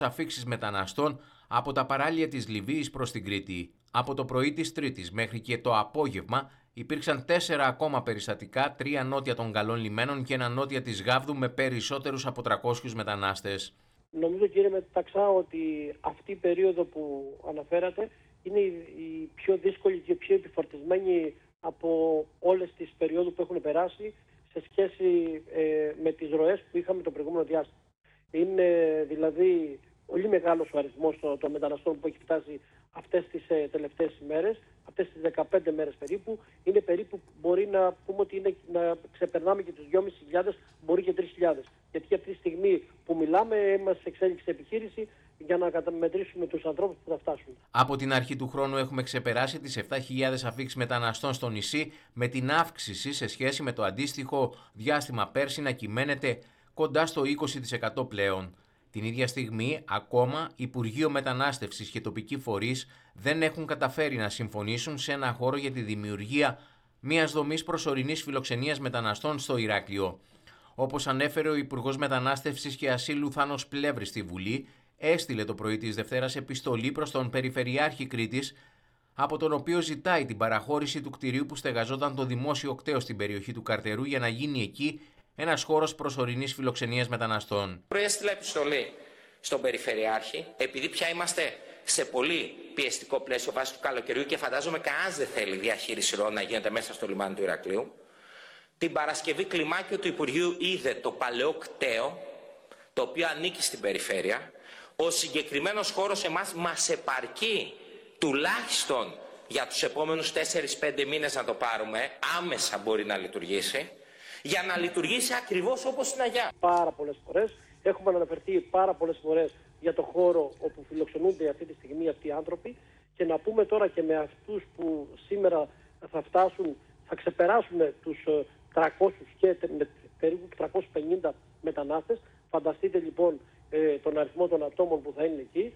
Αφίξεις μεταναστών από τα παράλια της Λιβύης προς την Κρήτη. Από το πρωί της Τρίτης μέχρι και το απόγευμα υπήρξαν 4 ακόμα περιστατικά, 3 νότια των Καλών Λιμένων και 1 νότια της Γάβδου με περισσότερους από 300 μετανάστες. Νομίζω, κύριε Μεταξά, ότι αυτή η περίοδο που αναφέρατε είναι η πιο δύσκολη και πιο επιφορτισμένη από όλες τις περιόδους που έχουν περάσει σε σχέση με τις ροές που είχαμε το προηγούμενο διάστημα. Είναι δηλαδή πολύ μεγάλος ο αριθμός των μεταναστών που έχει φτάσει αυτές τις τελευταίες ημέρες, αυτές τις 15 μέρες περίπου. Είναι περίπου, μπορεί να πούμε ότι είναι, να ξεπερνάμε και τους 2.500, μπορεί και 3.000. Γιατί αυτή τη στιγμή που μιλάμε είμαστε σε εξέλιξη επιχείρηση για να καταμετρήσουμε τους ανθρώπους που θα φτάσουν. Από την αρχή του χρόνου έχουμε ξεπεράσει τις 7.000 αφίξεις μεταναστών στο νησί, με την αύξηση σε σχέση με το αντίστοιχο διάστημα πέρσι να κυμαίνεται κοντά στο 20% πλέον. Την ίδια στιγμή, ακόμα, Υπουργείο Μετανάστευσης και τοπικοί φορείς δεν έχουν καταφέρει να συμφωνήσουν σε ένα χώρο για τη δημιουργία μιας δομής προσωρινής φιλοξενίας μεταναστών στο Ηράκλειο. Όπως ανέφερε ο Υπουργός Μετανάστευσης και Ασύλου Θάνος Πλεύρης στη Βουλή, έστειλε το πρωί της Δευτέρας επιστολή προς τον Περιφερειάρχη Κρήτης, από τον οποίο ζητάει την παραχώρηση του κτηρίου που στεγαζόταν το δημόσιο κτέος στην περιοχή του Καρτερού για να γίνει εκεί ένας χώρος προσωρινής φιλοξενίας μεταναστών. Προέστειλα επιστολή στον Περιφερειάρχη, επειδή πια είμαστε σε πολύ πιεστικό πλαίσιο βάσει του καλοκαιριού και φαντάζομαι κανένας δεν θέλει διαχείριση ροών να γίνεται μέσα στο λιμάνι του Ηρακλείου. Την Παρασκευή κλιμάκιο του Υπουργείου είδε το παλαιό κτέο, το οποίο ανήκει στην περιφέρεια. Ο συγκεκριμένος χώρος εμάς μας επαρκεί τουλάχιστον για τους επόμενους 4-5 μήνες να το πάρουμε, άμεσα μπορεί να λειτουργήσει, για να λειτουργήσει ακριβώς όπως στην Αγιά. Πάρα πολλές φορές έχουμε αναφερθεί πάρα πολλές φορές για το χώρο όπου φιλοξενούνται αυτή τη στιγμή αυτοί οι άνθρωποι, και να πούμε τώρα και με αυτούς που σήμερα θα φτάσουν, θα ξεπεράσουμε τους 300 και περίπου 350 μετανάστες. Φανταστείτε λοιπόν τον αριθμό των ατόμων που θα είναι εκεί.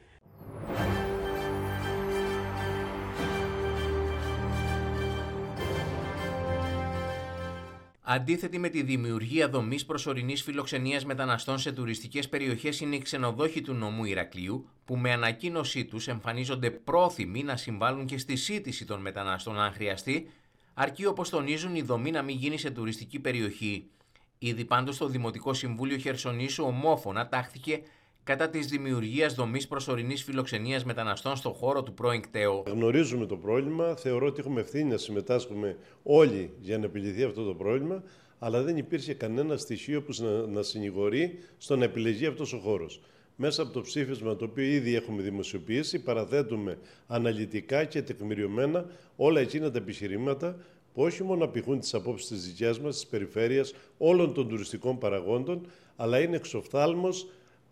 Αντίθετη με τη δημιουργία δομής προσωρινής φιλοξενίας μεταναστών σε τουριστικές περιοχές είναι οι ξενοδόχοι του νομού Ηρακλείου, που με ανακοίνωσή τους εμφανίζονται πρόθυμοι να συμβάλλουν και στη σύντηση των μεταναστών αν χρειαστεί, αρκεί, όπως τονίζουν, η δομή να μην γίνει σε τουριστική περιοχή. Ήδη πάντως το Δημοτικό Συμβούλιο Χερσονήσου ομόφωνα τάχθηκε κατά της δημιουργίας δομής προσωρινής φιλοξενίας μεταναστών στο χώρο του πρώην κτέου. Γνωρίζουμε το πρόβλημα, θεωρώ ότι έχουμε ευθύνη να συμμετάσχουμε όλοι για να επιληθεί αυτό το πρόβλημα, αλλά δεν υπήρχε κανένα στοιχείο που να συνηγορεί στο να επιλεγεί αυτός ο χώρος. Μέσα από το ψήφισμα το οποίο ήδη έχουμε δημοσιοποιήσει, παραθέτουμε αναλυτικά και τεκμηριωμένα όλα εκείνα τα επιχειρήματα που όχι μόνο απηχούν τις απόψεις της δικιάς μας, της περιφέρειας, όλων των τουριστικών παραγόντων, αλλά είναι εξοφθάλμος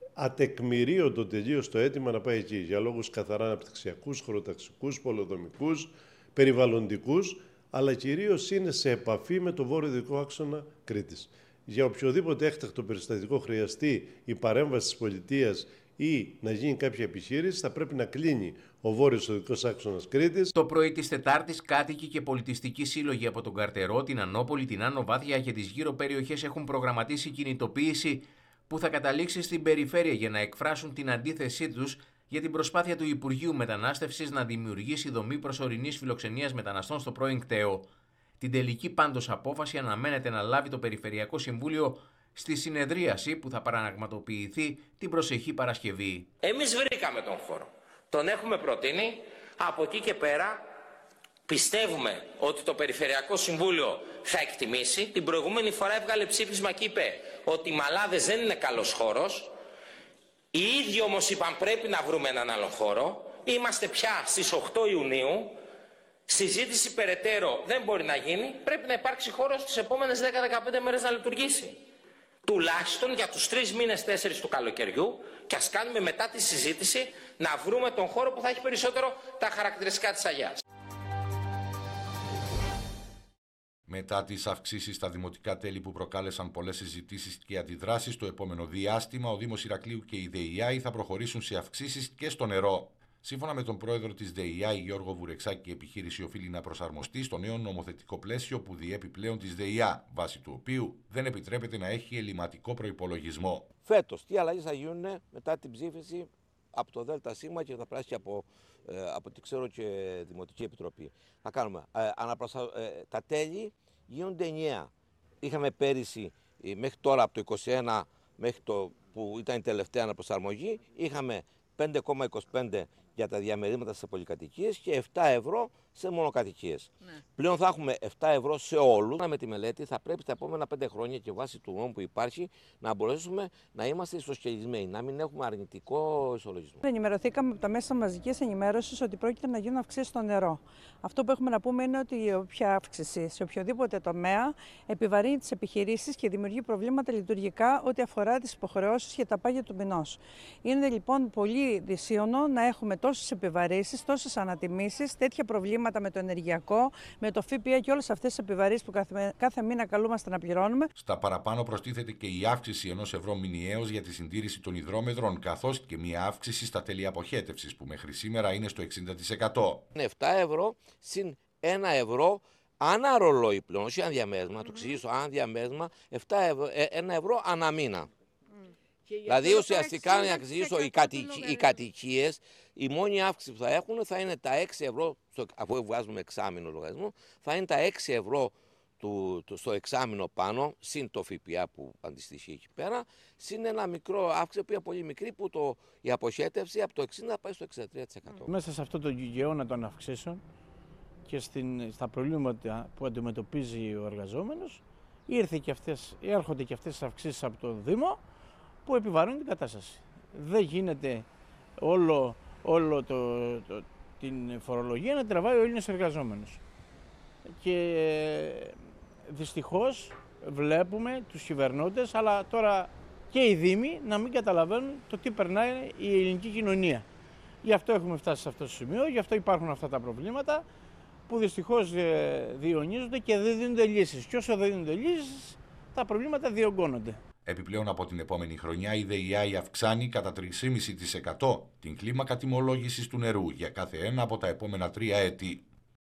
ατεκμηρίωτο τελείως το αίτημα να πάει εκεί, για λόγους καθαρά αναπτυξιακούς, χωροταξικούς, πολεοδομικούς, περιβαλλοντικούς, αλλά κυρίως είναι σε επαφή με το βόρειο-δυτικό άξονα Κρήτης. Για οποιοδήποτε έκτακτο περιστατικό χρειαστεί η παρέμβαση της πολιτείας ή να γίνει κάποια επιχείρηση, θα πρέπει να κλείνει ο βόρειος-δυτικός άξονας Κρήτης. Το πρωί της Τετάρτης, κάτοικοι και πολιτιστικοί σύλλογοι από τον Καρτερό, την Ανόπολη, την Άνω Βάθια και τις γύρω περιοχές έχουν προγραμματίσει κινητοποίηση που θα καταλήξει στην περιφέρεια για να εκφράσουν την αντίθεσή τους για την προσπάθεια του Υπουργείου Μετανάστευσης να δημιουργήσει δομή προσωρινής φιλοξενίας μεταναστών στο πρώην κτέο. Την τελική πάντως απόφαση αναμένεται να λάβει το Περιφερειακό Συμβούλιο στη συνεδρίαση που θα πραγματοποιηθεί την προσεχή Παρασκευή. Εμείς βρήκαμε τον χώρο. Τον έχουμε προτείνει. Από εκεί και πέρα πιστεύουμε ότι το Περιφερειακό Συμβούλιο θα εκτιμήσει. Την προηγούμενη φορά έβγαλε ψήφισμα και είπε ότι οι Μαλάδες δεν είναι καλός χώρος. Οι ίδιοι όμως είπαν πρέπει να βρούμε έναν άλλο χώρο. Είμαστε πια στις 8 Ιουνίου. Συζήτηση περαιτέρω δεν μπορεί να γίνει. Πρέπει να υπάρξει χώρος στις επόμενες 10-15 μέρες να λειτουργήσει. Τουλάχιστον για τους 3 μήνες 4 του καλοκαιριού, και ας κάνουμε μετά τη συζήτηση να βρούμε τον χώρο που θα έχει περισσότερο τα χαρακτηριστικά της Αγιάς. Μετά τις αυξήσεις στα δημοτικά τέλη που προκάλεσαν πολλές συζητήσεις και αντιδράσεις, το επόμενο διάστημα ο Δήμος Ηρακλείου και η ΔΕΙΑΗ θα προχωρήσουν σε αυξήσεις και στο νερό. Σύμφωνα με τον πρόεδρο της ΔΕΙΑΗ, Γιώργο Βουρεξάκη, η επιχείρηση οφείλει να προσαρμοστεί στο νέο νομοθετικό πλαίσιο που διέπει πλέον της ΔΕΙΑ, βάσει του οποίου δεν επιτρέπεται να έχει ελλειμματικό προϋπολογισμό. Φέτος, τι αλλαγές θα γίνουν μετά την ψήφιση από το ΔΣ και θα περάσει από ό,τι ξέρω και Δημοτική Επιτροπή. Θα κάνουμε. Τα τέλη γίνονται 9. Είχαμε πέρυσι μέχρι τώρα από το 21 μέχρι το που ήταν η τελευταία αναπροσαρμογή, είχαμε 5,25 για τα διαμερίσματα σε πολυκατοικίες και 7 ευρώ σε μονοκατοικίες. Ναι. Πλέον θα έχουμε 7 ευρώ σε όλους. Με τη μελέτη θα πρέπει τα επόμενα 5 χρόνια και βάσει του νόμου που υπάρχει να μπορέσουμε να είμαστε ισοσκελισμένοι, να μην έχουμε αρνητικό ισολογισμό. Ενημερωθήκαμε από τα μέσα μαζικής ενημέρωσης ότι πρόκειται να γίνουν αυξήσεις στο νερό. Αυτό που έχουμε να πούμε είναι ότι όποια αύξηση σε οποιοδήποτε τομέα επιβαρύνει τις επιχειρήσεις και δημιουργεί προβλήματα λειτουργικά ό,τι αφορά τις υποχρεώσεις για τα πάγια του μηνός. Είναι λοιπόν πολύ δυσίωνο να έχουμε τόσες επιβαρύνσεις, τόσες ανατιμήσεις, τέτοια προβλήματα με το ενεργειακό, με το ΦΠΑ και όλες αυτές τις επιβαρύνσεις που κάθε μήνα καλούμαστε να πληρώνουμε. Στα παραπάνω προστίθεται και η αύξηση 1 ευρώ μηνιαίως για τη συντήρηση των υδρόμετρων, καθώς και μια αύξηση στα τέλη αποχέτευσης που μέχρι σήμερα είναι στο 60%. Είναι 7 ευρώ συν 1 ευρώ ανά ρολόι πλέον, όχι αν διαμέρισμα, να το εξηγήσω, αν διαμέρισμα 1 ευρώ ανά μήνα. Δηλαδή ουσιαστικά να εξηγήσω οι κατοικίες, η μόνη αύξηση που θα έχουν θα είναι τα 6 ευρώ, αφού βγάζουμε εξάμηνο λογαριασμό, θα είναι τα 6 ευρώ στο εξάμηνο πάνω, συν το ΦΠΑ που αντιστοιχεί εκεί πέρα, συν ένα μικρό αύξηση που είναι πολύ μικρή που η αποχέτευση από το 60 πάει στο 63%. Μέσα σε αυτό το γεγονό των αυξήσεων και στα προβλήματα που αντιμετωπίζει ο εργαζόμενος, έρχονται και αυτές τις αυξήσεις από το Δήμο που επιβαρύνουν την κατάσταση. Δεν γίνεται όλο την φορολογία να τραβάει ο Έλληνας εργαζόμενος. Και δυστυχώς βλέπουμε τους κυβερνώντες, αλλά τώρα και οι Δήμοι να μην καταλαβαίνουν το τι περνάει η ελληνική κοινωνία. Γι' αυτό έχουμε φτάσει σε αυτό το σημείο, γι' αυτό υπάρχουν αυτά τα προβλήματα που δυστυχώς διονύζονται και δεν δίνονται λύσεις. Και όσο δεν δίνονται λύσεις, τα προβλήματα διωγγώνονται. Επιπλέον από την επόμενη χρονιά η ΔΕΙΑΗ αυξάνει κατά 3,5% την κλίμακα τιμολόγησης του νερού για κάθε ένα από τα επόμενα 3 έτη.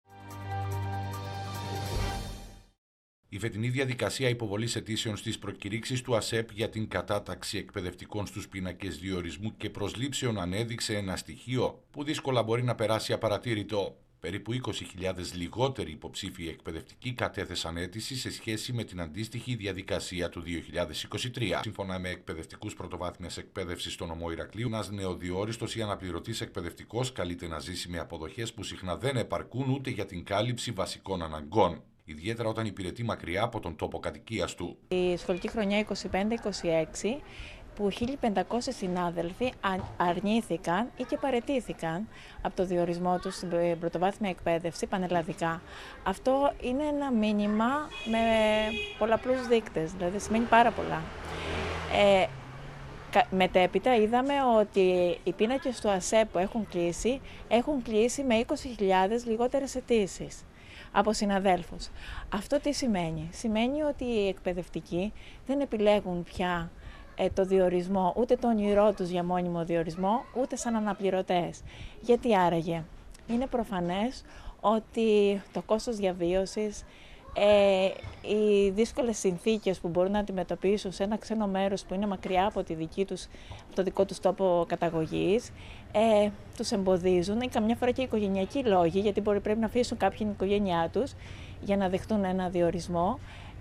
Η φετινή διαδικασία υποβολής αιτήσεων στις προκηρύξεις του ΑΣΕΠ για την κατάταξη εκπαιδευτικών στους πίνακες διορισμού και προσλήψεων ανέδειξε ένα στοιχείο που δύσκολα μπορεί να περάσει απαρατήρητο. Περίπου 20.000 λιγότεροι υποψήφιοι εκπαιδευτικοί κατέθεσαν αίτηση σε σχέση με την αντίστοιχη διαδικασία του 2023. Σύμφωνα με εκπαιδευτικούς πρωτοβάθμιας εκπαίδευσης στο νομό Ηρακλείου, ένας νεοδιόριστος ή αναπληρωτής εκπαιδευτικός καλείται να ζήσει με αποδοχές που συχνά δεν επαρκούν ούτε για την κάλυψη βασικών αναγκών, ιδιαίτερα όταν υπηρετεί μακριά από τον τόπο κατοικίας του. Η σχολική χρονιά 25-26, που 1.500 συνάδελφοι αρνήθηκαν ή και παραιτήθηκαν από το διορισμό τους στην πρωτοβάθμια εκπαίδευση πανελλαδικά. Αυτό είναι ένα μήνυμα με πολλαπλούς δείκτες, δηλαδή σημαίνει πάρα πολλά. Μετέπειτα είδαμε ότι οι πίνακες του ΑΣΕΠ που έχουν κλείσει με 20.000 λιγότερες αιτήσεις από συναδέλφους. Αυτό τι σημαίνει? Σημαίνει ότι οι εκπαιδευτικοί δεν επιλέγουν πια το διορισμό, ούτε το όνειρό τους για μόνιμο διορισμό, ούτε σαν αναπληρωτές. Γιατί άραγε? Είναι προφανές ότι το κόστος διαβίωσης, οι δύσκολες συνθήκες που μπορούν να αντιμετωπίσουν σε ένα ξένο μέρος που είναι μακριά από το δικό τους τόπο καταγωγής, τους εμποδίζουν, ή καμιά φορά και οι οικογενειακοί λόγοι, γιατί πρέπει να αφήσουν κάποιοι την οικογένειά τους για να δεχτούν ένα διορισμό,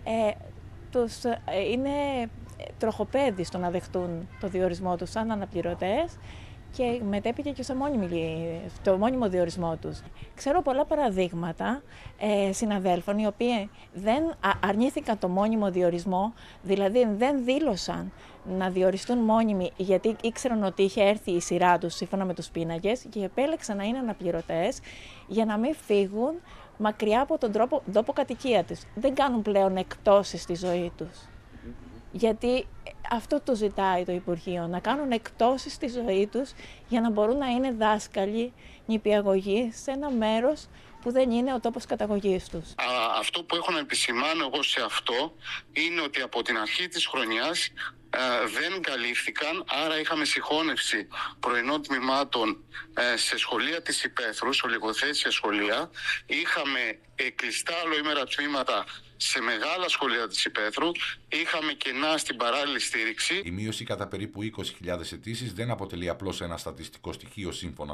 είναι τροχοπέδι στο να δεχτούν το διορισμό τους σαν αναπληρωτές και μετέπειτα και στο μόνιμο διορισμό τους. Ξέρω πολλά παραδείγματα συναδέλφων οι οποίοι δεν αρνήθηκαν το μόνιμο διορισμό, δηλαδή δεν δήλωσαν να διοριστούν μόνιμοι γιατί ήξεραν ότι είχε έρθει η σειρά τους σύμφωνα με τους πίνακες και επέλεξαν να είναι αναπληρωτές για να μην φύγουν μακριά από τον τόπο κατοικία τους. Δεν κάνουν πλέον εκπτώσεις στη ζωή τους. Γιατί αυτό το ζητάει το Υπουργείο, να κάνουν εκπτώσεις στη ζωή τους για να μπορούν να είναι δάσκαλοι, νηπιαγωγοί σε ένα μέρος που δεν είναι ο τόπος καταγωγής τους. Αυτό που έχω να επισημάνω εγώ σε αυτό είναι ότι από την αρχή της χρονιάς δεν καλύφθηκαν, άρα είχαμε συγχώνευση πρωινών τμήματων σε σχολεία της υπαίθρου, σε ολιγοθέσια σχολεία. Είχαμε κλειστά ολοήμερα τμήματα σε μεγάλα σχολεία της υπαίθρου είχαμε κενά στην παράλληλη στήριξη. Η μείωση κατά περίπου 20.000 αιτήσεις δεν αποτελεί απλώς ένα στατιστικό στοιχείο σύμφωνα